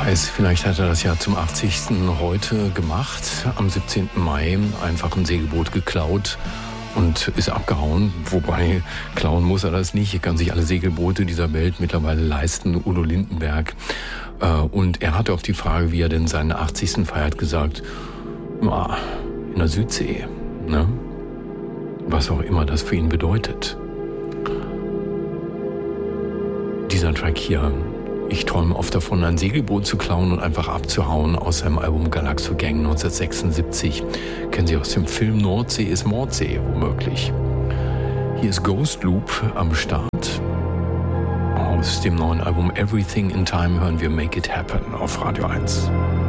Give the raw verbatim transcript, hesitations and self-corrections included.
weiß, vielleicht hat er das ja zum achtzigsten heute gemacht, am siebzehnten Mai, einfach ein Segelboot geklaut und ist abgehauen. Wobei, klauen muss er das nicht. Er kann sich alle Segelboote dieser Welt mittlerweile leisten, Udo Lindenberg. Und er hatte auf die Frage, wie er denn seinen achtzigsten feiert, gesagt, ja, in der Südsee, ne? Was auch immer das für ihn bedeutet. Dieser Track hier, ich träume oft davon, ein Segelboot zu klauen und einfach abzuhauen, aus seinem Album Galaxo Gang neunzehnhundertsechsundsiebzig. Kennen Sie aus dem Film Nordsee ist Mordsee, womöglich. Hier ist Ghost Loop am Start. Aus dem neuen Album Everything in Time hören wir Make It Happen auf Radio eins.